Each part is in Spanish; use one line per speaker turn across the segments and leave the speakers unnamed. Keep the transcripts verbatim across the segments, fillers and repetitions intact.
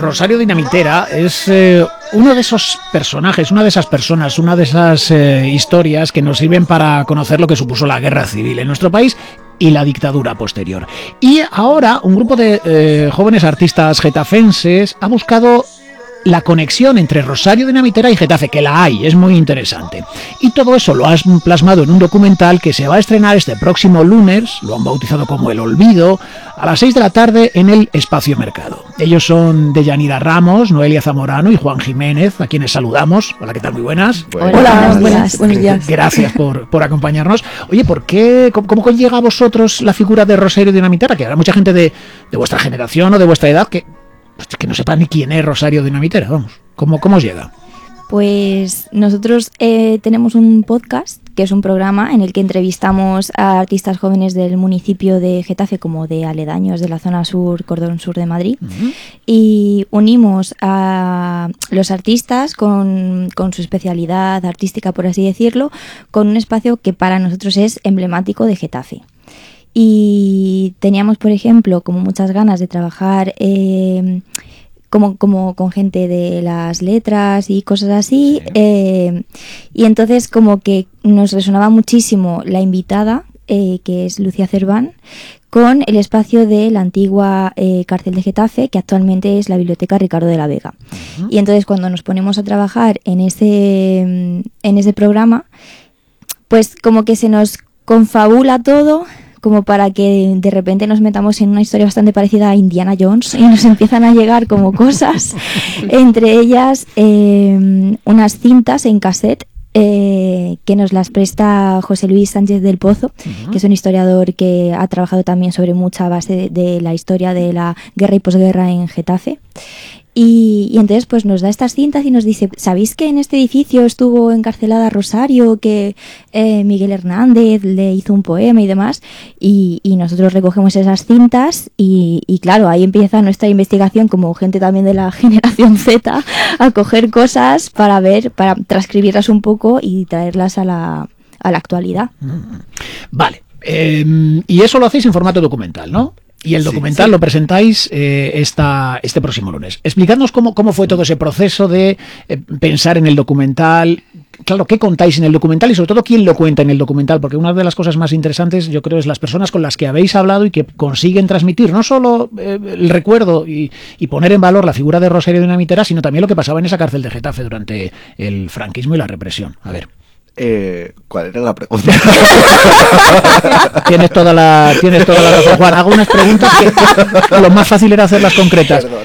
Rosario Dinamitera es eh, uno de esos personajes, una de esas personas, una de esas eh, historias que nos sirven para conocer lo que supuso la guerra civil en nuestro país y la dictadura posterior. Y ahora un grupo de eh, jóvenes artistas getafenses ha buscado la conexión entre Rosario Dinamitera y Getafe, que la hay, es muy interesante. Y todo eso lo has plasmado en un documental que se va a estrenar este próximo lunes, lo han bautizado como El Olvido, a las seis de la tarde en el Espacio Mercado. Ellos son Deyanira Ramos, Noelia Zamorano y Juan Jiménez, a quienes saludamos. Hola, ¿qué tal? Muy buenas.
Hola, buenas, buenas, buenos días.
Gracias por, por acompañarnos. Oye, ¿por qué, cómo, cómo llega a vosotros la figura de Rosario Dinamitera? Que habrá mucha gente de, de vuestra generación o de vuestra edad que... Pues que no sepa ni quién es Rosario Dinamitera, vamos. ¿Cómo, cómo os llega?
Pues nosotros eh, tenemos un podcast, que es un programa en el que entrevistamos a artistas jóvenes del municipio de Getafe, como de aledaños de la zona sur, cordón sur de Madrid, uh-huh. y unimos a los artistas con, con su especialidad artística, por así decirlo, con un espacio que para nosotros es emblemático de Getafe. Y teníamos, por ejemplo, como muchas ganas de trabajar eh, como, como con gente de las letras y cosas así. Sí. Eh, y entonces como que nos resonaba muchísimo la invitada, eh, que es Lucía Cerván, con el espacio de la antigua eh, cárcel de Getafe, que actualmente es la Biblioteca Ricardo de la Vega. Uh-huh. Y entonces cuando nos ponemos a trabajar en ese, en ese programa, pues como que se nos confabula todo, como para que de repente nos metamos en una historia bastante parecida a Indiana Jones y nos empiezan a llegar como cosas, entre ellas eh, unas cintas en cassette eh, que nos las presta José Luis Sánchez del Pozo, uh-huh. que es un historiador que ha trabajado también sobre mucha base de, de la historia de la guerra y posguerra en Getafe. Y, y entonces pues nos da estas cintas y nos dice, ¿sabéis que en este edificio estuvo encarcelada Rosario, que eh, Miguel Hernández le hizo un poema y demás? Y, y nosotros recogemos esas cintas y, y claro, ahí empieza nuestra investigación como gente también de la generación Z a coger cosas para ver, para transcribirlas un poco y traerlas a la, a la actualidad.
Vale, eh, y eso lo hacéis en formato documental, ¿no? Y el documental sí, sí. lo presentáis eh, esta, este próximo lunes. Explicadnos cómo, cómo fue todo ese proceso de eh, pensar en el documental. Claro, ¿qué contáis en el documental? Y sobre todo, ¿quién lo cuenta en el documental? Porque una de las cosas más interesantes, yo creo, es las personas con las que habéis hablado y que consiguen transmitir no solo eh, el recuerdo y, y poner en valor la figura de Rosario Dinamitera, sino también lo que pasaba en esa cárcel de Getafe durante el franquismo y la represión. A ver.
Eh, ¿Cuál era la pregunta?
Tienes toda la, tienes toda la razón, Juan. Hago unas preguntas que lo más fácil era hacerlas concretas. Perdón.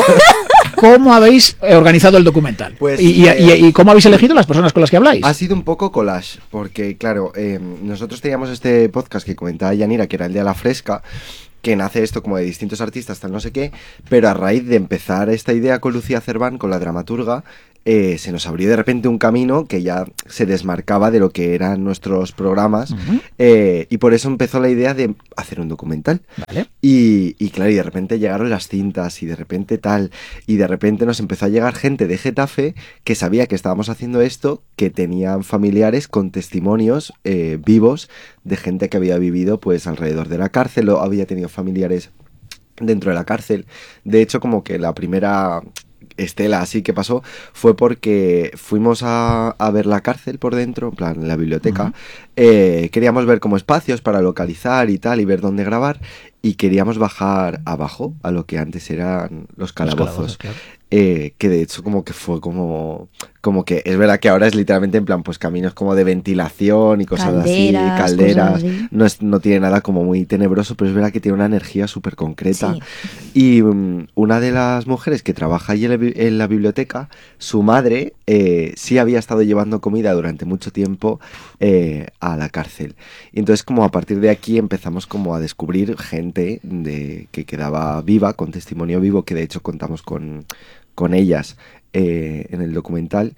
¿Cómo habéis organizado el documental? Pues, y, eh, y, ¿Y cómo habéis elegido las personas con las que habláis?
Ha sido un poco collage, porque claro, eh, nosotros teníamos este podcast que comentaba Yanira, que era el de A la Fresca, que nace esto como de distintos artistas, tal no sé qué, pero a raíz de empezar esta idea con Lucía Cerván, con la dramaturga, eh, se nos abrió de repente un camino que ya se desmarcaba de lo que eran nuestros programas, uh-huh. eh, y por eso empezó la idea de hacer un documental.
Vale.
Y, y claro, y de repente llegaron las cintas y de repente tal, y de repente nos empezó a llegar gente de Getafe que sabía que estábamos haciendo esto, que tenían familiares con testimonios eh, vivos de gente que había vivido pues alrededor de la cárcel o había tenido familiares dentro de la cárcel. De hecho, como que la primera estela así que pasó fue porque fuimos a, a ver la cárcel por dentro, en plan, en la biblioteca. Uh-huh. eh, queríamos ver como espacios para localizar y tal, y ver dónde grabar, y queríamos bajar abajo a lo que antes eran los calabozos. Los calabozos, claro. Eh, que de hecho como que fue como como que es verdad que ahora es literalmente en plan pues caminos como de ventilación y cosas calderas, así, calderas, cosas así. No, es, no tiene nada como muy tenebroso, pero es verdad que tiene una energía súper concreta. Sí. Y um, una de las mujeres que trabaja ahí en la, en la biblioteca, su madre eh, sí había estado llevando comida durante mucho tiempo eh, a la cárcel. Y entonces como a partir de aquí empezamos como a descubrir gente de, que quedaba viva, con testimonio vivo, que de hecho contamos con con ellas eh, en el documental.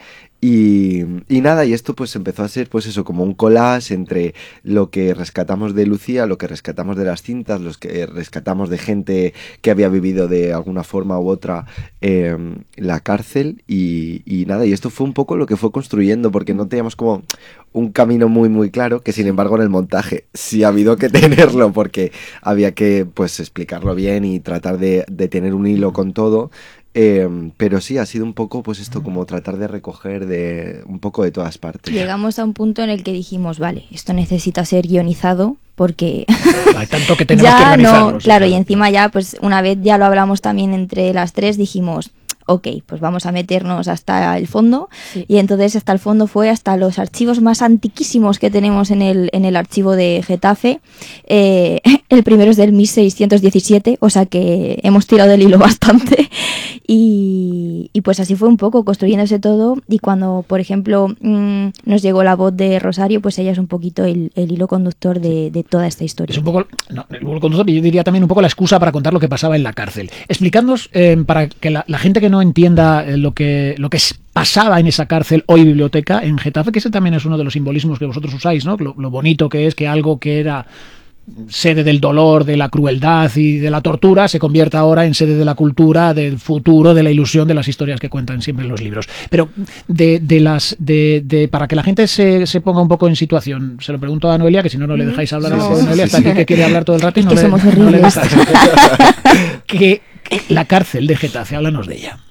Y, y nada, y esto pues empezó a ser pues eso, como un collage entre lo que rescatamos de Lucía, lo que rescatamos de las cintas, los que rescatamos de gente que había vivido de alguna forma u otra eh, la cárcel y, y nada, y esto fue un poco lo que fue construyendo, porque no teníamos como un camino muy muy claro, que sin embargo en el montaje sí ha habido que tenerlo, porque había que pues explicarlo bien y tratar de, de tener un hilo con todo. Eh, pero sí, ha sido un poco, pues esto, como tratar de recoger de un poco de todas partes.
Llegamos a un punto en el que dijimos, vale, esto necesita ser guionizado porque
hay tanto que tenemos
ya
que organizarnos.
No, claro, y encima ya, pues una vez ya lo hablamos también entre las tres, dijimos, ok, pues vamos a meternos hasta el fondo, sí. Y entonces hasta el fondo fue hasta los archivos más antiquísimos que tenemos en el, en el archivo de Getafe. Eh, el primero es del mil seiscientos diecisiete, o sea que hemos tirado del hilo bastante. Y, y pues así fue un poco construyéndose todo, y cuando, por ejemplo, mmm, nos llegó la voz de Rosario, pues ella es un poquito el, el hilo conductor de, de toda esta historia.
Es un poco, no, el hilo conductor, y yo diría también un poco la excusa para contar lo que pasaba en la cárcel. Explicándonos, eh, para que la, la gente que no entienda lo que, lo que pasaba en esa cárcel, hoy biblioteca, en Getafe, que ese también es uno de los simbolismos que vosotros usáis, ¿no? Lo, lo bonito que es que algo que era sede del dolor, de la crueldad y de la tortura, se convierta ahora en sede de la cultura, del futuro, de la ilusión, de las historias que cuentan siempre los libros. Pero de, de las de, de para que la gente se, se ponga un poco en situación, se lo pregunto a Noelia, que si no, no le dejáis hablar.
No,
a sí, Noelia, está sí, aquí sí. Que quiere hablar todo el rato y
es
no,
que
le,
somos
no le
horribles.
que la cárcel de Getafe, háblanos de ella.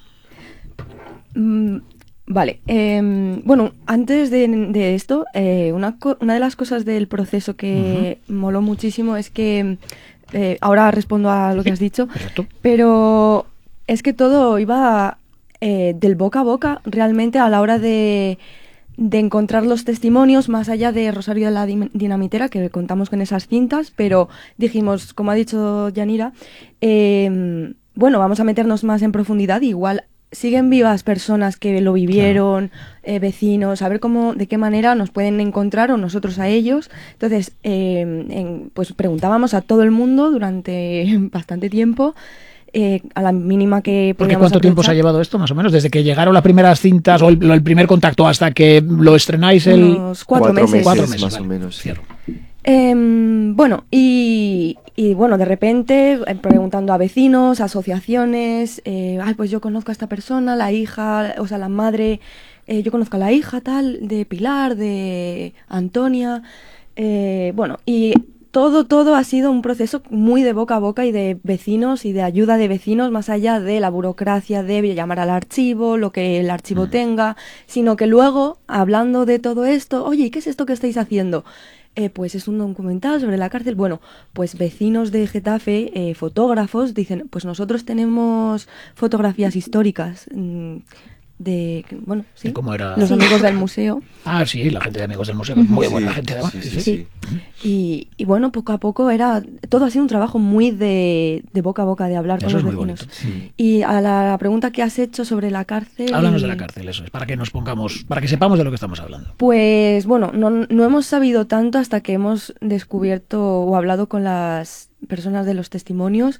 Mm. Vale, eh, bueno, antes de, de esto, eh, una, co- una de las cosas del proceso que uh-huh. moló muchísimo es que, eh, ahora respondo a lo que has dicho,
Perfecto.
Pero es que todo iba eh, del boca a boca realmente a la hora de, de encontrar los testimonios, más allá de Rosario de la Dinamitera, que contamos con esas cintas, pero dijimos, como ha dicho Yanira, eh, bueno, vamos a meternos más en profundidad, igual siguen vivas personas que lo vivieron, claro. eh, vecinos, a ver cómo, de qué manera nos pueden encontrar o nosotros a ellos. Entonces, eh, en, pues preguntábamos a todo el mundo durante bastante tiempo, eh, a la mínima que podíamos.
Porque ¿cuánto
aprovechar.
tiempo se ha llevado esto, más o menos? Desde que llegaron las primeras cintas o el, el primer contacto hasta que lo estrenáis el...
Unos cuatro,
cuatro
meses.
meses.
Cuatro meses,
más
vale.
o menos.
Cierro.
Eh, bueno, y, y bueno, de repente eh, preguntando a vecinos, asociaciones, eh, ay, pues yo conozco a esta persona, la hija, o sea, la madre, eh, yo conozco a la hija tal, de Pilar, de Antonia, eh, bueno, y todo, todo ha sido un proceso muy de boca a boca y de vecinos y de ayuda de vecinos, más allá de la burocracia de llamar al archivo, lo que el archivo mm. tenga, sino que luego, hablando de todo esto, oye, ¿y qué es esto que estáis haciendo? Eh, pues es un documental sobre la cárcel. Bueno, pues vecinos de Getafe, eh, fotógrafos, dicen, pues nosotros tenemos fotografías históricas mmm, de, bueno, sí,
¿De cómo era?
los amigos del museo.
Ah, sí, la gente de Amigos del Museo, muy buena
sí,
gente además.
Sí, sí,
sí,
sí.
sí. Y, y bueno, poco a poco era, todo ha sido un trabajo muy de, de boca a boca, de hablar
eso
con los
es muy
vecinos.
bonito. Sí.
Y a la, la pregunta que has hecho sobre la cárcel...
Háblanos de la cárcel, eso es, para que nos pongamos, para que sepamos de lo que estamos hablando.
Pues bueno, no, no hemos sabido tanto hasta que hemos descubierto o hablado con las personas de los testimonios,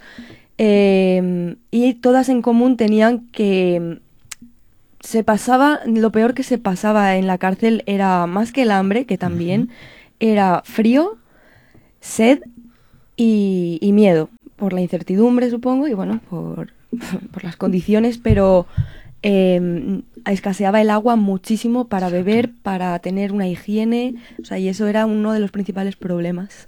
eh, y todas en común tenían que... Se pasaba, lo peor que se pasaba en la cárcel era más que el hambre, que también, uh-huh. era frío, sed y, y miedo, por la incertidumbre, supongo, y bueno, por, por las condiciones, pero eh, escaseaba el agua muchísimo para beber, para tener una higiene, o sea, y eso era uno de los principales problemas.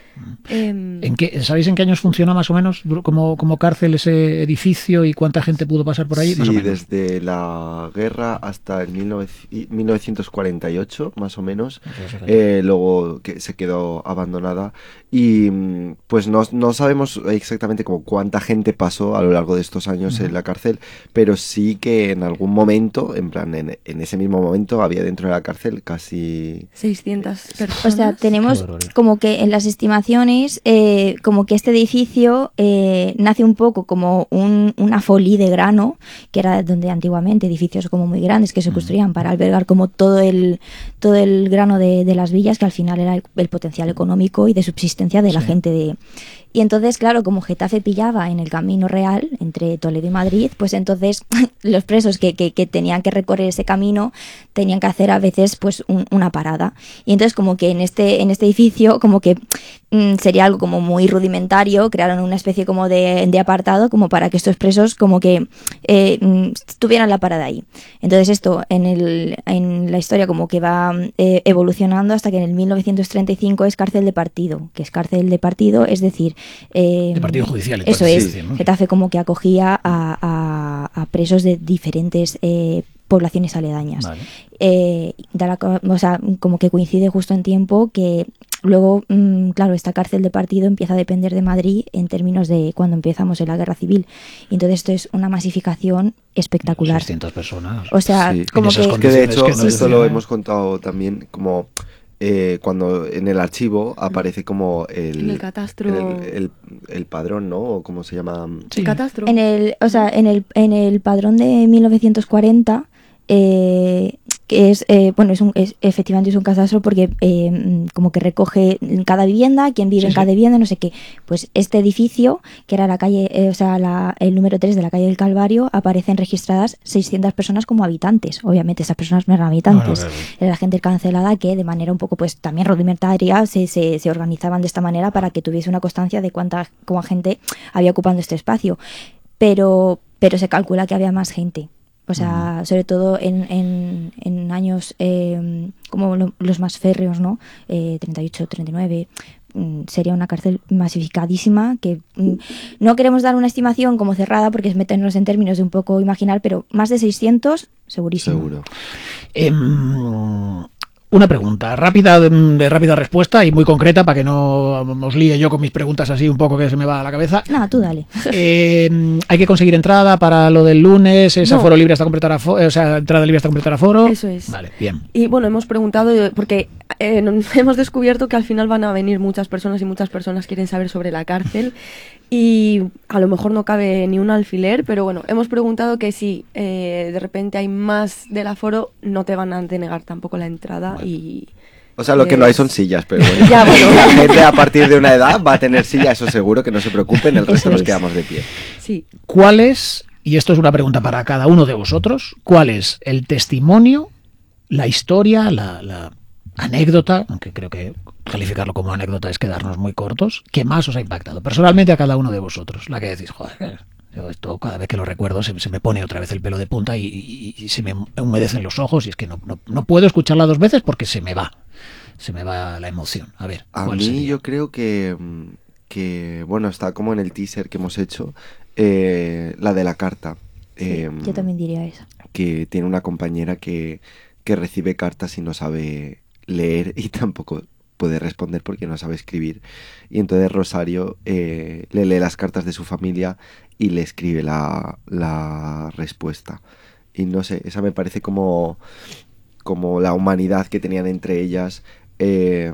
¿En qué, ¿Sabéis en qué años funciona más o menos como, como cárcel ese edificio y cuánta gente pudo pasar por ahí?
Sí,
más o menos.
Desde la guerra hasta el mil novecientos cuarenta y ocho, más o menos. Eh, luego que se quedó abandonada. Y pues no, no sabemos exactamente como cuánta gente pasó a lo largo de estos años uh-huh. en la cárcel, pero sí que en algún momento, en plan, en, en ese mismo momento, había dentro de la cárcel casi...
seiscientas personas.
O sea, tenemos como que en las estimaciones Eh, como que este edificio eh, nace un poco como un, una folí de grano, que era donde antiguamente edificios como muy grandes que se construían para albergar como todo el todo el grano de, de las villas, que al final era el, el potencial económico y de subsistencia de la sí. gente de... Y entonces, claro, como Getafe pillaba en el camino real entre Toledo y Madrid, pues entonces los presos que, que, que tenían que recorrer ese camino tenían que hacer a veces pues un, una parada. Y entonces como que en este, en este edificio como que mmm, sería algo como muy rudimentario, crearon una especie como de, de apartado como para que estos presos como que eh, tuvieran la parada ahí. Entonces esto en, el, en la historia como que va eh, evolucionando hasta que en el mil novecientos treinta y cinco es cárcel de partido, que es cárcel de partido, es decir... Eh,
de partido judicial.
Eso
entonces,
es,
sí, ¿no?
Getafe como que acogía a, a, a a presos de diferentes eh, poblaciones aledañas.
Vale.
Eh, da la, o sea, como que coincide justo en tiempo que luego, mmm, claro, esta cárcel de partido empieza a depender de Madrid en términos de cuando empezamos en la guerra civil. Y entonces esto es una masificación espectacular.
seiscientas personas.
O sea,
Sí.
como
En esas
que...
Que de hecho,
que no
esto
decía,
lo
¿eh?
hemos contado también como eh, cuando en el archivo aparece como el...
En el catastro.
El, el, el padrón, ¿no? O cómo se llama...
Sí.
El catastro.
En el, o sea, en el, en el padrón de mil novecientos cuarenta, eh, que es, eh, bueno, es, un, es efectivamente es un catastro porque eh, como que recoge cada vivienda, quién vive
Sí,
en
sí.
cada vivienda, no sé qué. Pues este edificio, que era la calle, eh, o sea, la, el número tres de la calle del Calvario, aparecen registradas seiscientas personas como habitantes. Obviamente esas personas no eran habitantes,
Bueno, claro.
era la gente cancelada que de manera un poco pues también rudimentaria se, se, se organizaban de esta manera para que tuviese una constancia de cuánta, cuánta gente había ocupando este espacio. Pero, pero se calcula que había más gente. O sea, uh-huh. sobre todo en, en, en años eh, como lo, los más férreos, ¿no? Eh, treinta y ocho, treinta y nueve, mm, sería una cárcel masificadísima que mm, no queremos dar una estimación como cerrada porque es meternos en términos de un poco imaginar, pero más de seiscientos, segurísimo.
Seguro.
Eh, Una pregunta rápida, de rápida respuesta y muy concreta para que no os líe yo con mis preguntas así un poco que se me va a la cabeza.
No, tú dale.
Eh, ¿Hay que conseguir entrada para lo del lunes? ¿Es
No.
aforo libre hasta completar aforo? O sea, entrada libre hasta completar aforo.
Eso es.
Vale, bien.
Y bueno, hemos preguntado, porque eh, nos hemos descubierto que al final van a venir muchas personas y muchas personas quieren saber sobre la cárcel y a lo mejor no cabe ni un alfiler, pero bueno, hemos preguntado que si eh, de repente hay más del aforo, no te van a denegar tampoco la entrada.
Bueno.
Y
O sea, lo que no hay son sillas, pero bueno.
Ya, bueno.
La gente a partir de una edad va a tener silla, eso seguro, que no se preocupen, el resto
Eso
nos
es.
quedamos de pie.
sí,
¿Cuál es, y esto es una pregunta para cada uno de vosotros, cuál es el testimonio, la historia, la, la anécdota, aunque creo que calificarlo como anécdota es quedarnos muy cortos, que más os ha impactado personalmente a cada uno de vosotros? La que decís, joder, yo esto cada vez que lo recuerdo se, se me pone otra vez el pelo de punta y, y, y se me humedecen los ojos y es que no, no, no puedo escucharla dos veces porque se me va, se me va la emoción. A ver,
A
¿cuál
mí
sería?
yo creo que, que, bueno, está como en el teaser que hemos hecho, eh, la de la carta.
Sí,
eh,
yo también diría eso.
Que tiene una compañera que, que recibe cartas y no sabe leer y tampoco puede responder porque no sabe escribir. Y entonces Rosario eh, le lee las cartas de su familia y le escribe la, la respuesta. Y no sé, esa me parece como, como la humanidad que tenían entre ellas. Eh,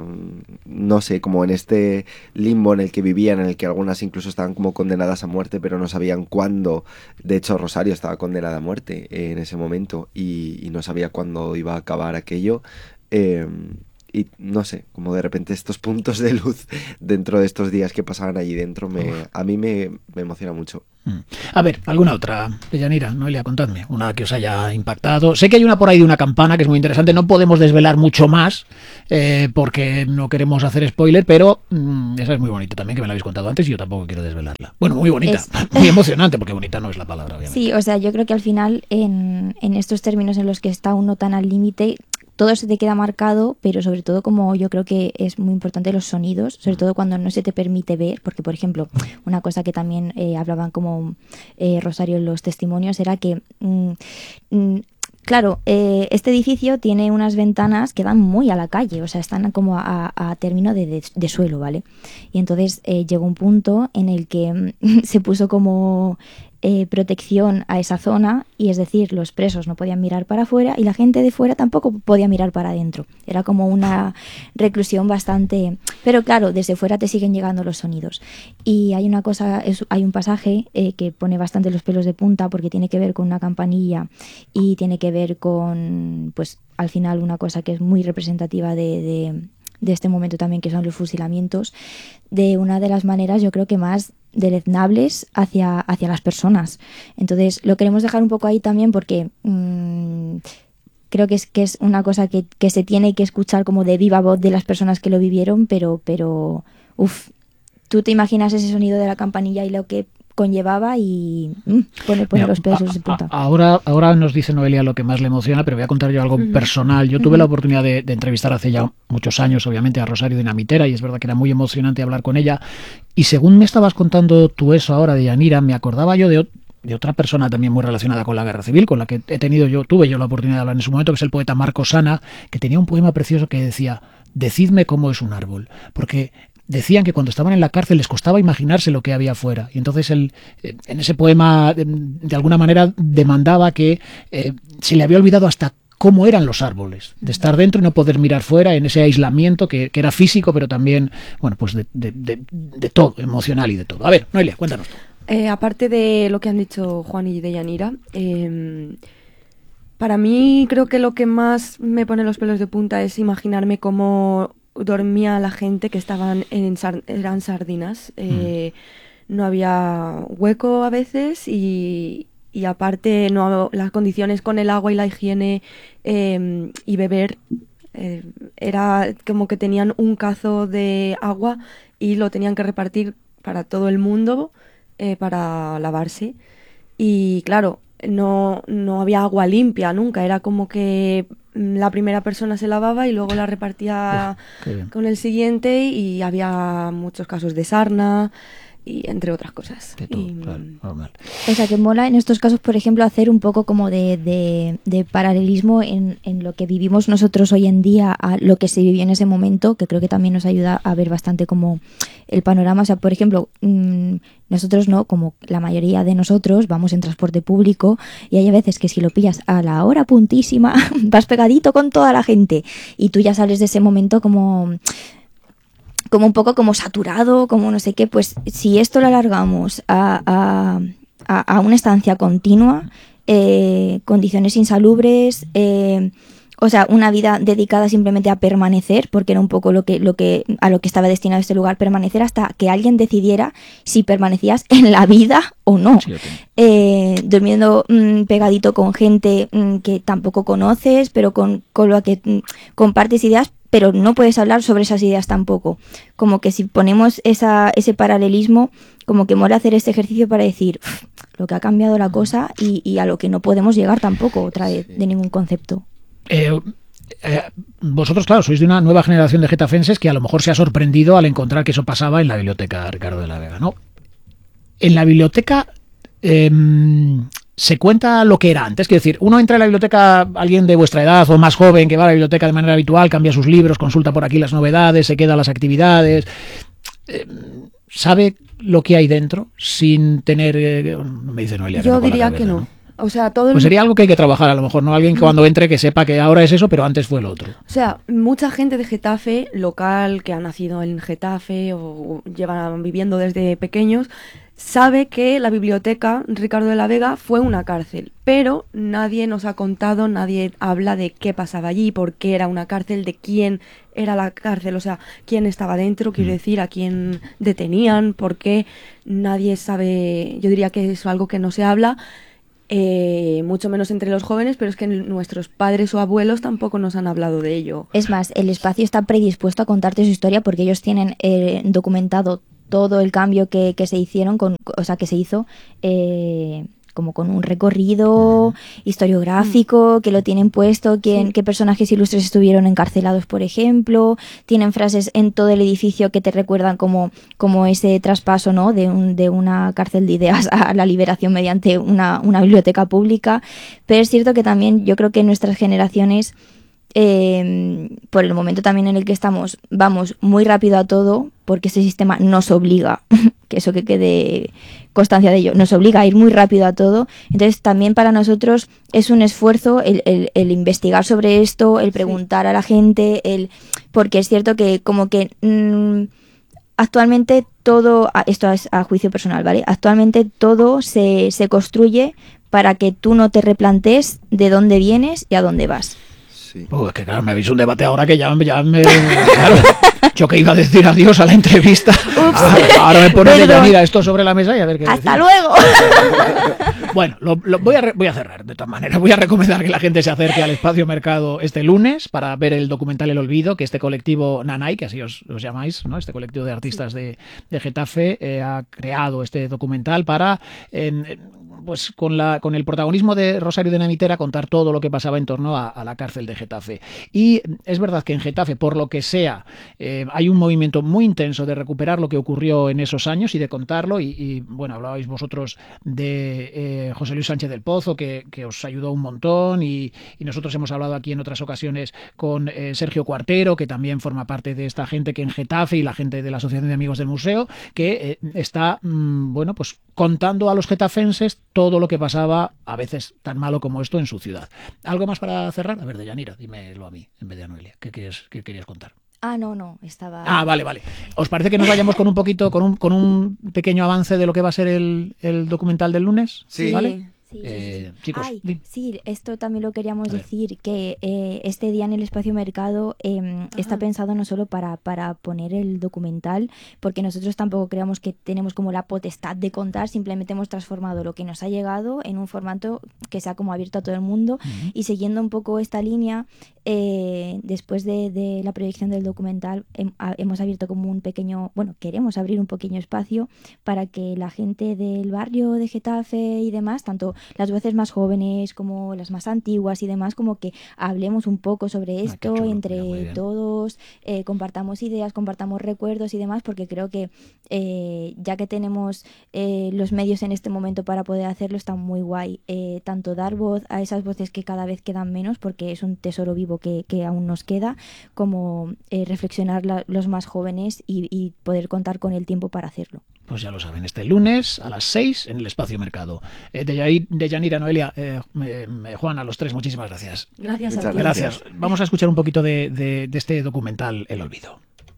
no sé, como en este limbo en el que vivían, en el que algunas incluso estaban como condenadas a muerte, pero no sabían cuándo. De hecho, Rosario estaba condenada a muerte eh, en ese momento y, y no sabía cuándo iba a acabar aquello. Eh, y no sé, como de repente estos puntos de luz dentro de estos días que pasaban allí dentro, me, a mí me, me emociona mucho.
A ver, ¿alguna otra? Deyanira, Noelia, contadme, una que os haya impactado. Sé que hay una por ahí de una campana que es muy interesante, no podemos desvelar mucho más eh, porque no queremos hacer spoiler, pero mmm, esa es muy bonita también, que me la habéis contado antes y yo tampoco quiero desvelarla. Bueno, muy bonita,
Es...
muy emocionante, porque bonita no es la palabra, obviamente.
Sí, o sea, yo creo que al final, en, en estos términos en los que está uno tan al límite, todo se te queda marcado, pero sobre todo como yo creo que es muy importante los sonidos, sobre todo cuando no se te permite ver, porque por ejemplo, una cosa que también eh, hablaban como eh, Rosario en los testimonios era que, mm, mm, claro, eh, este edificio tiene unas ventanas que dan muy a la calle, o sea, están como a, a término de, de, de suelo, ¿vale? Y entonces eh, llegó un punto en el que mm, se puso como... Eh, protección a esa zona y es decir, los presos no podían mirar para afuera y la gente de fuera tampoco podía mirar para adentro. Era como una reclusión bastante... Pero claro, desde fuera te siguen llegando los sonidos. Y hay una cosa, es, hay un pasaje eh, que pone bastante los pelos de punta porque tiene que ver con una campanilla y tiene que ver con, pues al final una cosa que es muy representativa de... de de este momento también, que son los fusilamientos, de una de las maneras yo creo que más deleznables hacia, hacia las personas. Entonces lo queremos dejar un poco ahí también porque mmm, creo que es, que es una cosa que, que se tiene que escuchar como de viva voz de las personas que lo vivieron, pero, pero uff, tú te imaginas ese sonido de la campanilla y lo que conllevaba y mmm, pone, pone
Mira,
los pelos
a,
de punta.
A, ahora, ahora nos dice Noelia lo que más le emociona, pero voy a contar yo algo uh-huh. personal. Yo tuve uh-huh. la oportunidad de, de entrevistar hace ya muchos años, obviamente, a Rosario Dinamitera, y es verdad que era muy emocionante hablar con ella. Y según me estabas contando tú eso ahora de Yanira, me acordaba yo de de otra persona también muy relacionada con la guerra civil, con la que he tenido yo, tuve yo la oportunidad de hablar en su momento, que es el poeta Marco Sana, que tenía un poema precioso que decía: decidme cómo es un árbol, porque decían que cuando estaban en la cárcel les costaba imaginarse lo que había afuera, y entonces él, en ese poema, de alguna manera demandaba que eh, se le había olvidado hasta cómo eran los árboles, de estar dentro y no poder mirar fuera, en ese aislamiento que, que era físico, pero también, bueno, pues de, de, de, de todo, emocional y de todo. A ver, Noelia, cuéntanos.
Eh, aparte de lo que han dicho Juan y Deyanira, eh, para mí creo que lo que más me pone los pelos de punta es imaginarme cómo dormía la gente que estaban en sar- eran sardinas. Eh, mm. No había hueco a veces y, y aparte no, las condiciones con el agua y la higiene eh, y beber, eh, era como que tenían un cazo de agua y lo tenían que repartir para todo el mundo eh, para lavarse. Y claro, no, no había agua limpia nunca, era como que la primera persona se lavaba y luego la repartía Uf, con el siguiente, y había muchos casos de sarna y entre otras cosas.
De todo,
y,
claro, normal.
O sea, que mola en estos casos, por ejemplo, hacer un poco como de, de, de paralelismo en, en lo que vivimos nosotros hoy en día a lo que se vivió en ese momento, que creo que también nos ayuda a ver bastante como el panorama. O sea, por ejemplo, mmm, nosotros, ¿no? Como la mayoría de nosotros vamos en transporte público y hay veces que si lo pillas a la hora puntísima vas pegadito con toda la gente y tú ya sales de ese momento como... como un poco como saturado, como no sé qué. Pues si esto lo alargamos a, a, a, a una estancia continua, eh, condiciones insalubres, eh, o sea, una vida dedicada simplemente a permanecer, porque era un poco lo que, lo que, a lo que estaba destinado este lugar, permanecer hasta que alguien decidiera si permanecías en la vida o no. Sí, okay. eh, durmiendo mmm, pegadito con gente mmm, que tampoco conoces, pero con, con la que mmm, compartes ideas, pero no puedes hablar sobre esas ideas tampoco. Como que si ponemos esa, ese paralelismo, como que mola hacer este ejercicio para decir lo que ha cambiado la cosa y, y a lo que no podemos llegar tampoco otra vez, de ningún concepto.
Eh, eh, vosotros, claro, sois de una nueva generación de getafenses que a lo mejor se ha sorprendido al encontrar que eso pasaba en la biblioteca Ricardo de la Vega, ¿no? En la biblioteca... Eh, ¿se cuenta lo que era antes? Quiero decir, uno entra en la biblioteca, alguien de vuestra edad o más joven que va a la biblioteca de manera habitual, cambia sus libros, consulta por aquí las novedades, se queda a las actividades, eh, ¿sabe lo que hay dentro sin tener... Eh, me dice Noelia.
Yo
que no
diría
cabeza,
que no.
¿no?
O sea, todo el...
Pues sería algo que hay que trabajar a lo mejor, ¿no? Alguien que cuando entre que sepa que ahora es eso, pero antes fue lo otro.
O sea, mucha gente de Getafe, local, que ha nacido en Getafe o llevan viviendo desde pequeños, sabe que la biblioteca Ricardo de la Vega fue una cárcel, pero nadie nos ha contado, nadie habla de qué pasaba allí, por qué era una cárcel, de quién era la cárcel, o sea, quién estaba dentro, quiero decir, a quién detenían, por qué nadie sabe. Yo diría que es algo que no se habla. Eh, mucho menos entre los jóvenes, pero es que nuestros padres o abuelos tampoco nos han hablado de ello.
Es más, el espacio está predispuesto a contarte su historia porque ellos tienen eh, documentado todo el cambio que, que se hicieron, con, o sea, que se hizo eh, como con un recorrido historiográfico, que lo tienen puesto, quién, sí. qué personajes ilustres estuvieron encarcelados, por ejemplo. Tienen frases en todo el edificio que te recuerdan como, como ese traspaso, ¿no? de, un, de una cárcel de ideas a la liberación mediante una, una biblioteca pública. Pero es cierto que también yo creo que nuestras generaciones, eh, por el momento también en el que estamos, vamos muy rápido a todo, porque este sistema nos obliga, que eso que quede constancia de ello, nos obliga a ir muy rápido a todo. Entonces también para nosotros es un esfuerzo el, el, el investigar sobre esto, el preguntar sí. a la gente, el porque es cierto que como que mmm, actualmente todo, esto es a juicio personal, ¿vale? Actualmente todo se, se construye para que tú no te replantees de dónde vienes y a dónde vas.
Sí.
Pues es que claro, me habéis un debate ahora que ya, ya me... Claro, yo que iba a decir adiós a la entrevista. Ahora, ahora me pones de ya, mira, esto sobre la mesa y a ver qué
¡Hasta
decir.
luego!
Bueno, lo, lo voy, a re, voy a cerrar de todas maneras. Voy a recomendar que la gente se acerque al Espacio Mercado este lunes para ver el documental El Olvido, que este colectivo Nanay, que así os, os llamáis, ¿no? Este colectivo de artistas de, de Getafe, eh, ha creado este documental para... Eh, pues con, la, con el protagonismo de Rosario Dinamitera, contar todo lo que pasaba en torno a, a la cárcel de Getafe. Y es verdad que en Getafe, por lo que sea, eh, hay un movimiento muy intenso de recuperar lo que ocurrió en esos años y de contarlo. Y, y bueno, hablabais vosotros de eh, José Luis Sánchez del Pozo, que, que os ayudó un montón, y, y nosotros hemos hablado aquí en otras ocasiones con eh, Sergio Cuartero, que también forma parte de esta gente que en Getafe y la gente de la Asociación de Amigos del Museo, que eh, está, mmm, bueno, pues contando a los getafenses todo lo que pasaba, a veces tan malo como esto, en su ciudad. ¿Algo más para cerrar? A ver, Deyanira, dímelo a mí, en vez de a Noelia. ¿Qué, quieres, qué querías contar?
Ah, no, no, estaba...
Ah, vale, vale. ¿Os parece que nos vayamos con un poquito, con un, con un pequeño avance de lo que va a ser el, el documental del lunes?
Sí.
¿Vale?
Sí,
Eh,
sí, sí.
chicos,
Ay,
di.
sí, esto también lo queríamos
A ver.
decir, que eh, este día en el Espacio Mercado eh, está pensado no solo para, para poner el documental, porque nosotros tampoco creamos que tenemos como la potestad de contar, simplemente hemos transformado lo que nos ha llegado en un formato que sea como abierto a todo el mundo. Uh-huh. Y siguiendo un poco esta línea, eh, después de, de la proyección del documental he, a, hemos abierto como un pequeño, bueno, queremos abrir un pequeño espacio para que la gente del barrio de Getafe y demás, tanto las voces más jóvenes como las más antiguas y demás, como que hablemos un poco sobre esto. Ah, chulo, entre todos, eh, compartamos ideas, compartamos recuerdos y demás, porque creo que eh, ya que tenemos eh, los medios en este momento para poder hacerlo, está muy guay, eh, tanto dar voz a esas voces que cada vez quedan menos, porque es un tesoro vivo que, que aún nos queda, como eh, reflexionar la, los más jóvenes y, y poder contar con el tiempo para hacerlo.
Pues ya lo saben, este lunes a las seis en el Espacio Mercado. Eh, de, de Yanira, Noelia, eh, eh, Juan, a los tres, muchísimas gracias.
Gracias
Muchas
a ti.
Gracias. Vamos a escuchar un poquito de, de, de este documental, El Olvido.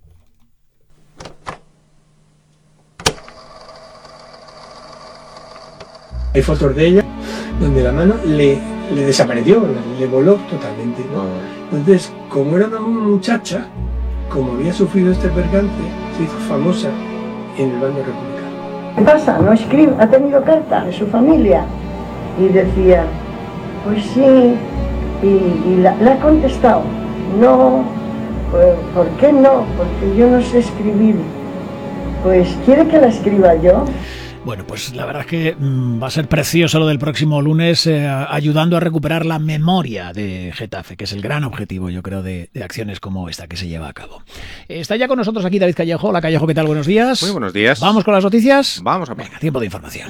Hay fotos de ella donde la mano le, le desapareció, le voló totalmente, ¿no? Entonces, como era una muchacha, como había sufrido este percance, se hizo famosa en el bando republicano.
¿Qué pasa? ¿No escribe? ¿Ha tenido carta de su familia? Y decía, pues sí, y, y la, la ha contestado, no, pues, ¿por qué no? Porque yo no sé escribir. Pues, ¿quiere que la escriba yo?
Bueno, pues la verdad es que mmm, va a ser precioso lo del próximo lunes, eh, ayudando a recuperar la memoria de Getafe, que es el gran objetivo, yo creo, de, de acciones como esta que se lleva a cabo. Está ya con nosotros aquí David Callejo. Hola, Callejo, ¿qué tal? Buenos días.
Muy buenos días.
¿Vamos con las noticias?
Vamos a ver.
Venga, tiempo de información.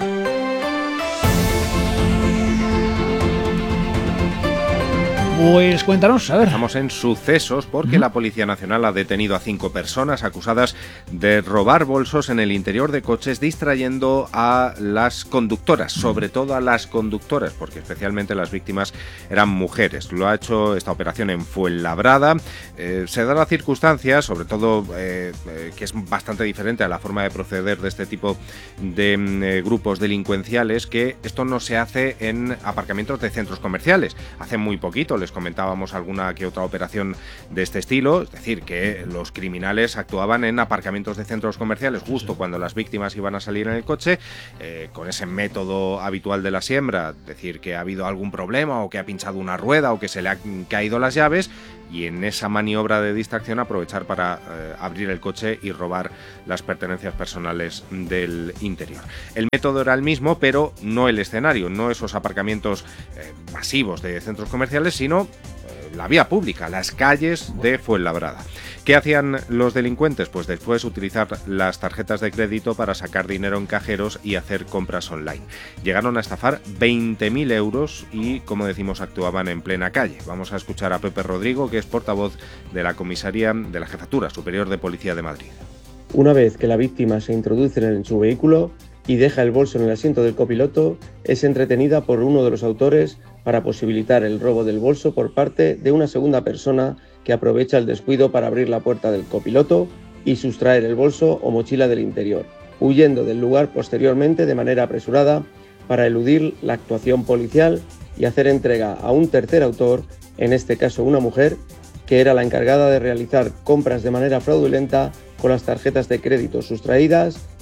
Pues cuéntanos, a ver.
Estamos en sucesos porque uh-huh. la Policía Nacional ha detenido a cinco personas acusadas de robar bolsos en el interior de coches, distrayendo a las conductoras, uh-huh. sobre todo a las conductoras, porque especialmente las víctimas eran mujeres. Lo ha hecho esta operación en Fuenlabrada. Eh, se da la circunstancia, sobre todo, eh, eh, que es bastante diferente a la forma de proceder de este tipo de eh, grupos delincuenciales, que esto no se hace en aparcamientos de centros comerciales. Hace muy poquito les comentábamos alguna que otra operación de este estilo, es decir, que los criminales actuaban en aparcamientos de centros comerciales justo cuando las víctimas iban a salir en el coche, eh, con ese método habitual de la siembra, es decir, que ha habido algún problema o que ha pinchado una rueda o que se le han caído las llaves, y en esa maniobra de distracción aprovechar para eh, abrir el coche y robar las pertenencias personales del interior. El método era el mismo, pero no el escenario, no esos aparcamientos eh, masivos de centros comerciales, sino eh, la vía pública, las calles de Fuenlabrada. ¿Qué hacían los delincuentes? Pues después utilizar las tarjetas de crédito para sacar dinero en cajeros y hacer compras online. Llegaron a estafar veinte mil euros y, como decimos, actuaban en plena calle. Vamos a escuchar a Pepe Rodrigo, que es portavoz de la comisaría de la Jefatura Superior de Policía de Madrid.
Una vez que la víctima se introduce en su vehículo y deja el bolso en el asiento del copiloto, es entretenida por uno de los autores para posibilitar el robo del bolso por parte de una segunda persona que aprovecha el descuido para abrir la puerta del copiloto y sustraer el bolso o mochila del interior, huyendo del lugar posteriormente de manera apresurada para eludir la actuación policial y hacer entrega a un tercer autor, en este caso una mujer, que era la encargada de realizar compras de manera fraudulenta con las tarjetas de crédito sustraídas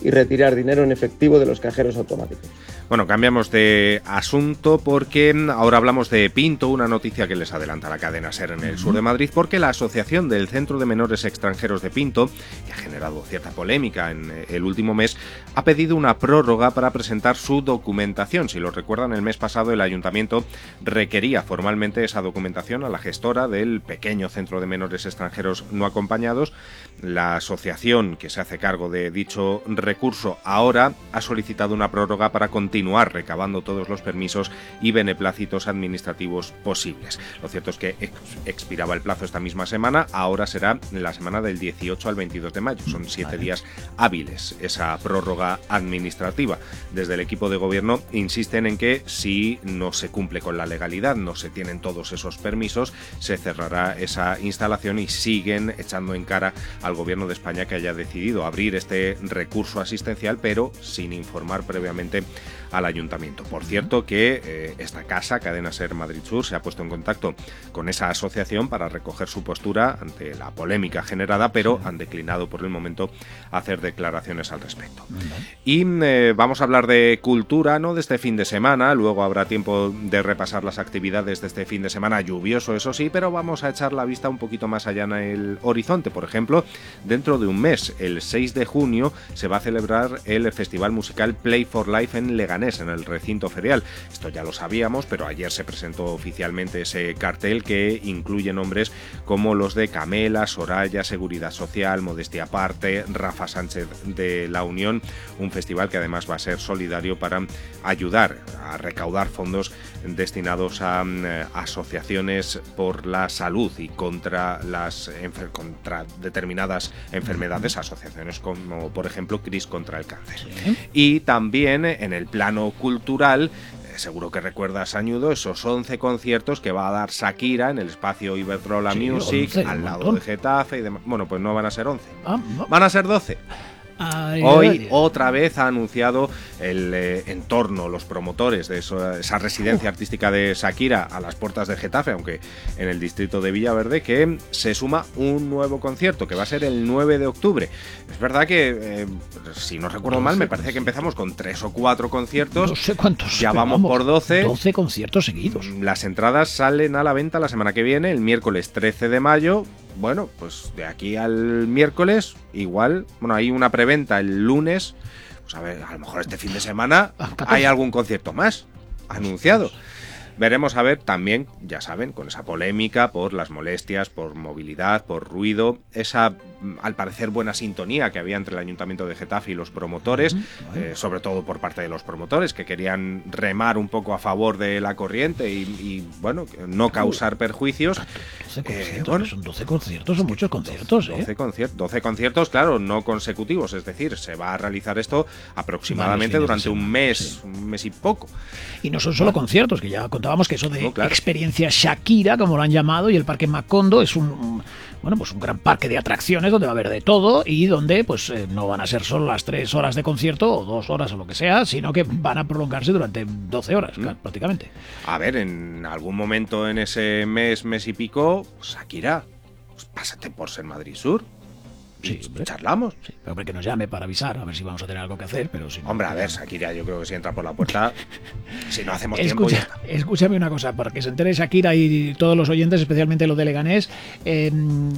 y retirar dinero en efectivo de los cajeros automáticos.
Bueno, cambiamos de asunto porque ahora hablamos de Pinto, una noticia que les adelanta la cadena SER en el sur de Madrid, porque la Asociación del Centro de Menores Extranjeros de Pinto, que ha generado cierta polémica en el último mes, ha pedido una prórroga para presentar su documentación. Si lo recuerdan, el mes pasado el Ayuntamiento requería formalmente esa documentación a la gestora del pequeño Centro de Menores Extranjeros no acompañados. La asociación que se hace cargo de dicho recurso ahora ha solicitado una prórroga para continuar recabando todos los permisos y beneplácitos administrativos posibles. Lo cierto es que ex expiraba el plazo esta misma semana, ahora será en la semana del dieciocho al veintidós de mayo. Son siete vale. días hábiles esa prórroga administrativa. Desde el equipo de gobierno insisten en que si no se cumple con la legalidad, no se tienen todos esos permisos, se cerrará esa instalación y siguen echando en cara al gobierno de España que haya decidido abrir este recurso asistencial, pero sin informar previamente al ayuntamiento. Por cierto que eh, esta casa, Cadena SER Madrid Sur, se ha puesto en contacto con esa asociación para recoger su postura ante la polémica generada, pero han declinado por el momento hacer declaraciones al respecto. Y eh, vamos a hablar de cultura, no de este fin de semana, luego habrá tiempo de repasar las actividades de este fin de semana, lluvioso eso sí, pero vamos a echar la vista un poquito más allá en el horizonte. Por ejemplo, dentro de un mes, el seis de junio, se va a celebrar el festival musical Play for Life en Leganés, en el recinto ferial. Esto ya lo sabíamos, pero ayer se presentó oficialmente ese cartel que incluye nombres como los de Camela, Soraya, Seguridad Social, Modestia Aparte, Rafa Sánchez de La Unión, un festival que además va a ser solidario para ayudar a recaudar fondos destinados a eh, asociaciones por la salud y contra las contra determinadas enfermedades, asociaciones como por ejemplo CRIS contra el cáncer. Sí. Y también en el plano cultural, eh, seguro que recuerdas, Añudo, esos once conciertos que va a dar Shakira en el espacio Iberdrola sí, Music, once, al lado de Getafe y demás. Bueno, pues no van a ser once, ah, no. van a ser doce. Ay, Hoy ay, ay. otra vez ha anunciado el eh, entorno, los promotores de eso, esa residencia uh. artística de Shakira a las puertas de Getafe, aunque en el distrito de Villaverde, que se suma un nuevo concierto que va a ser el nueve de octubre. Es verdad que, eh, si no recuerdo no mal, sé, me parece que empezamos con tres o cuatro conciertos.
No sé cuántos.
Ya vamos, vamos por doce.
doce conciertos seguidos.
Las entradas salen a la venta la semana que viene, el miércoles trece de mayo. Bueno, pues de aquí al miércoles, igual, bueno, hay una preventa el lunes, pues a ver, a lo mejor este fin de semana hay algún concierto más anunciado. Veremos a ver también, ya saben, con esa polémica por las molestias, por movilidad, por ruido, esa, al parecer, buena sintonía que había entre el Ayuntamiento de Getafe y los promotores, uh-huh. eh, sobre todo por parte de los promotores, que querían remar un poco a favor de la corriente y, y bueno, no causar perjuicios.
doce conciertos, eh, bueno, son doce conciertos, son muchos conciertos, ¿eh?
doce, conciertos, doce conciertos, claro, no consecutivos, es decir, se va a realizar esto aproximadamente durante un mes, sí. un mes y poco.
Y no son solo conciertos, que ya contábamos que eso de no, claro. experiencia Shakira, como lo han llamado, y el Parque Macondo es un, bueno, pues un gran parque de atracciones donde va a haber de todo y donde pues eh, no van a ser solo las tres horas de concierto o dos horas o lo que sea, sino que van a prolongarse durante doce horas, mm. claro, prácticamente.
A ver, en algún momento en ese mes, mes y pico, Shakira, pues pásate por Ser Madrid Sur. Sí, hombre. Charlamos.
Sí, pero hombre, que nos llame para avisar, a ver si vamos a tener algo que hacer. Pero si no,
hombre, a ver, Shakira, yo creo que si entra por la puerta, si no hacemos
Escucha,
tiempo ya está.
Escúchame una cosa, para que se entere Shakira y todos los oyentes, especialmente los de Leganés, eh,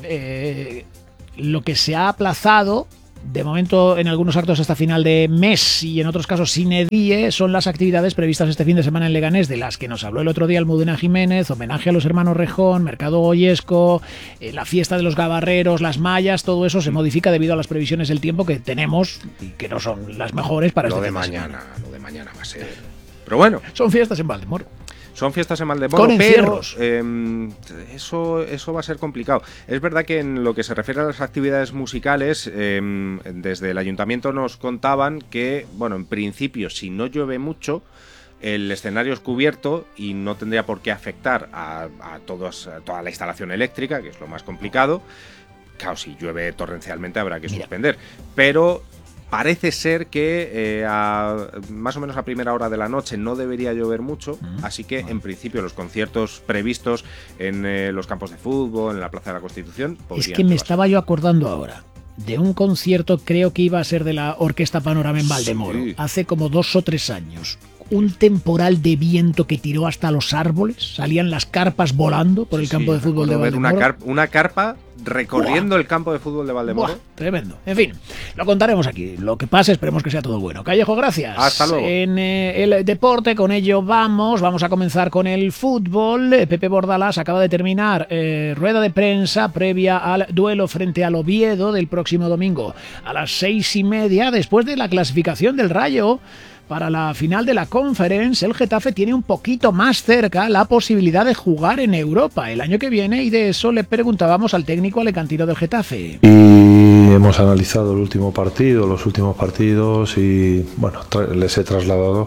eh, lo que se ha aplazado, de momento en algunos actos hasta final de mes y en otros casos sine die, son las actividades previstas este fin de semana en Leganés, de las que nos habló el otro día Almudena Jiménez, homenaje a los hermanos Rejón, Mercado Goyesco, eh, la fiesta de los gabarreros, las mallas, todo eso se modifica debido a las previsiones del tiempo que tenemos y que no son las mejores para
lo
este
de
fin de
mañana,
semana.
Lo de mañana va a ser... Pero bueno.
Son fiestas en Valdemoro.
Son fiestas en Valdemoro,
con
pero eh, eso, eso va a ser complicado. Es verdad que en lo que se refiere a las actividades musicales, eh, desde el ayuntamiento nos contaban que, bueno, en principio, si no llueve mucho, el escenario es cubierto y no tendría por qué afectar a, a, todos, a toda la instalación eléctrica, que es lo más complicado. Claro, si llueve torrencialmente habrá que suspender, pero... Parece ser que eh, a, más o menos a primera hora de la noche no debería llover mucho, mm, así que en principio los conciertos previstos en eh, los campos de fútbol, en la Plaza de la Constitución...
Es que me estaba yo acordando ahora. de un concierto, creo que iba a ser de la Orquesta Panorama en Valdemoro, sí. hace como dos o tres años. Un temporal de viento que tiró hasta los árboles, salían las carpas volando por el sí, campo de fútbol de Valdemoro.
Una, car- una carpa recorriendo Buah. el campo de fútbol de Valdemoro.
Buah, tremendo. En fin, lo contaremos aquí. Lo que pase, esperemos que sea todo bueno. Callejo, gracias.
Hasta luego.
En eh, el deporte, con ello vamos. Vamos a comenzar con el fútbol. Pepe Bordalás acaba de terminar eh, rueda de prensa previa al duelo frente al Oviedo del próximo domingo a las seis y media, después de la clasificación del Rayo para la final de la Conference. El Getafe tiene un poquito más cerca la posibilidad de jugar en Europa el año que viene, y de eso le preguntábamos al técnico alecantino del Getafe.
Y hemos analizado el último partido, los últimos partidos, y bueno, tra- les he trasladado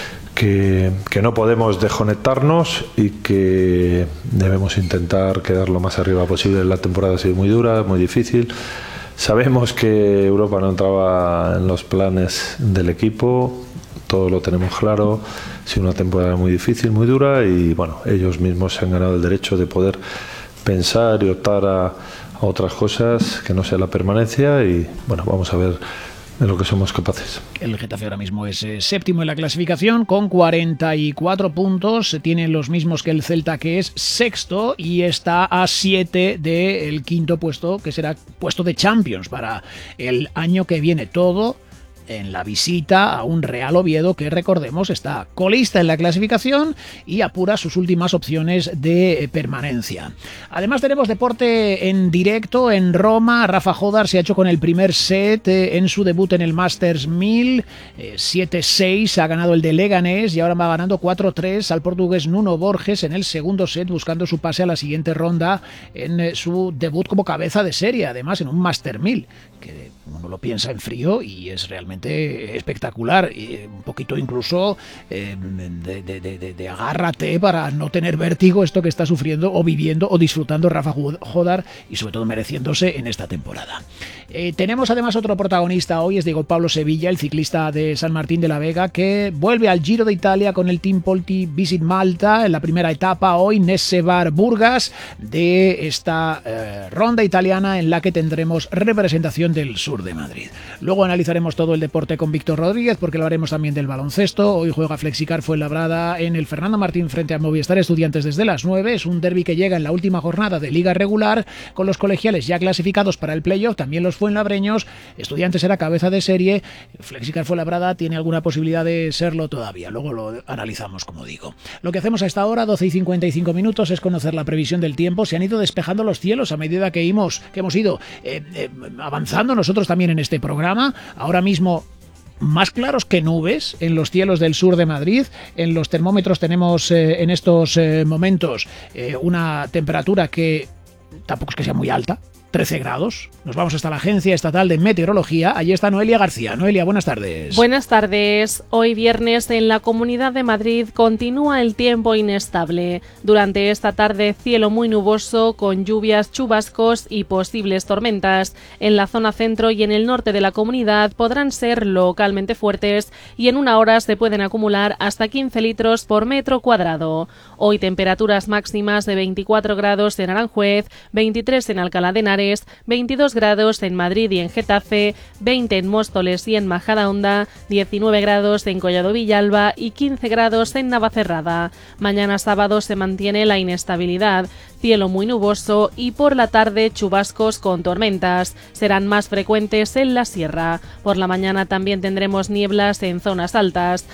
que, que no podemos desconectarnos y que debemos intentar quedar lo más arriba posible. La temporada ha sido muy dura, muy difícil. Sabemos que Europa no entraba en los planes del equipo, todo lo tenemos claro. Ha sido una temporada muy difícil, muy dura, y bueno, ellos mismos se han ganado el derecho de poder pensar y optar a, a otras cosas que no sea la permanencia, y bueno, vamos a ver de lo que somos capaces.
El Getafe ahora mismo es eh, séptimo en la clasificación con cuarenta y cuatro puntos, tiene los mismos que el Celta, que es sexto, y está a siete del quinto puesto, que será puesto de Champions para el año que viene. Todo en la visita a un Real Oviedo que, recordemos, está colista en la clasificación y apura sus últimas opciones de permanencia. Además, tenemos deporte en directo en Roma. Rafa Jodar se ha hecho con el primer set eh, en su debut en el Masters mil, eh, siete seis, ha ganado el de Leganés y ahora va ganando cuatro tres al portugués Nuno Borges en el segundo set, buscando su pase a la siguiente ronda en eh, su debut como cabeza de serie, además en un Master mil, que uno lo piensa en frío y es realmente espectacular, y un poquito incluso eh, de, de, de, de agárrate para no tener vértigo, esto que está sufriendo o viviendo o disfrutando Rafa Jodar, y sobre todo mereciéndose en esta temporada. Eh, tenemos además otro protagonista hoy, es Diego Pablo Sevilla, el ciclista de San Martín de la Vega, que vuelve al Giro de Italia con el Team Polti Visit Malta en la primera etapa hoy, Nessebar Burgas, de esta eh, ronda italiana en la que tendremos representación del sur de Madrid. Luego analizaremos todo el deporte con Víctor Rodríguez, porque lo haremos también del baloncesto. Hoy juega Flexicar Fuenlabrada en el Fernando Martín frente a Movistar Estudiantes desde las nueve. Es un derbi que llega en la última jornada de liga regular, con los colegiales ya clasificados para el playoff, también los fuenlabreños. Estudiantes será cabeza de serie, Flexicar Fuenlabrada tiene alguna posibilidad de serlo todavía. Luego lo analizamos, como digo. Lo que hacemos a esta hora, doce y cincuenta y cinco minutos, es conocer la previsión del tiempo. Se han ido despejando los cielos a medida que hemos, que hemos ido eh, eh, avanzando nosotros también en este programa. Ahora mismo más claros que nubes en los cielos del sur de Madrid. En los termómetros tenemos eh, en estos eh, momentos eh, una temperatura que tampoco es que sea muy alta, trece grados. Nos vamos hasta la Agencia Estatal de Meteorología. Allí está Noelia García. Noelia, buenas tardes.
Buenas tardes. Hoy viernes en la Comunidad de Madrid continúa el tiempo inestable. Durante esta tarde, cielo muy nuboso con lluvias, chubascos y posibles tormentas. En la zona centro y en el norte de la comunidad podrán ser localmente fuertes y en una hora se pueden acumular hasta quince litros por metro cuadrado. Hoy temperaturas máximas de veinticuatro grados en Aranjuez, veintitrés en Alcalá de Henares, veintidós grados en Madrid y en Getafe, veinte en Móstoles y en Majadahonda, diecinueve grados en Collado Villalba y quince grados en Navacerrada. Mañana sábado se mantiene la inestabilidad, cielo muy nuboso y por la tarde chubascos con tormentas. Serán más frecuentes en la sierra. Por la mañana también tendremos nieblas en zonas altas.